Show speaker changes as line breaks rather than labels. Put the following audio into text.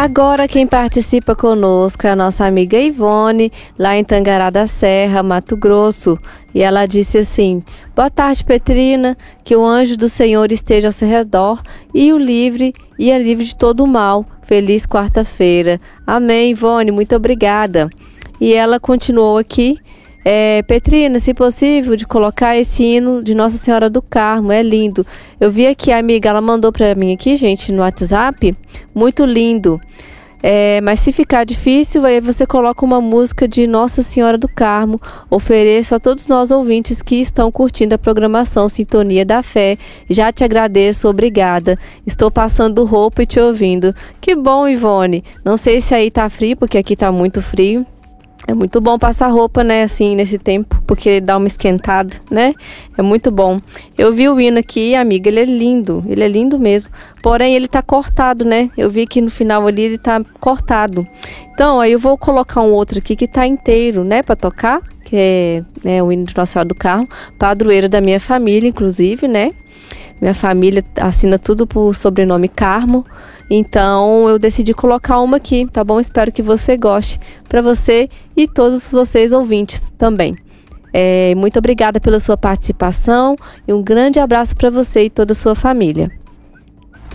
Agora quem participa conosco é a nossa amiga Ivone, lá em Tangará da Serra, Mato Grosso. E ela disse assim: boa tarde, Petrina, que o anjo do Senhor esteja ao seu redor e o livre e a livre de todo o mal. Feliz quarta-feira. Amém, Ivone, muito obrigada. E ela continuou aqui: Petrina, se possível, de colocar esse hino de Nossa Senhora do Carmo, é lindo. Eu vi aqui, a amiga, ela mandou para mim aqui, gente, no WhatsApp, muito lindo. Mas se ficar difícil, aí você coloca uma música de Nossa Senhora do Carmo. Ofereço a todos nós ouvintes que estão curtindo a programação Sintonia da Fé. Já te agradeço, obrigada. Estou passando roupa e te ouvindo. Que bom, Ivone. Não sei se aí tá frio, porque aqui tá muito frio. É muito bom passar roupa, né, assim, nesse tempo, porque dá uma esquentada, né? É muito bom. Eu vi o hino aqui, amiga, ele é lindo mesmo. Porém, ele tá cortado, né? Eu vi que no final ali ele tá cortado. Então, aí eu vou colocar um outro aqui que tá inteiro, né, pra tocar, que é, né, o hino de Nossa Senhora do Carmo, padroeiro da minha família, inclusive, né? Minha família assina tudo por sobrenome Carmo. Então, eu decidi colocar uma aqui, tá bom? Espero que você goste. Para você e todos vocês ouvintes também. Muito obrigada pela sua participação. E um grande abraço para você e toda a sua família.